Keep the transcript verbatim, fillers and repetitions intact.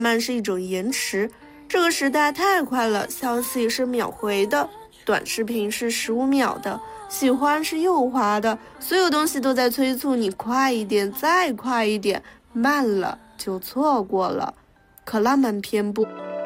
慢是一种延迟。这个时代太快了，消息是秒回的，短视频是十五秒的，喜欢是右滑的，所有东西都在催促你快一点，再快一点，慢了就错过了。可浪漫偏不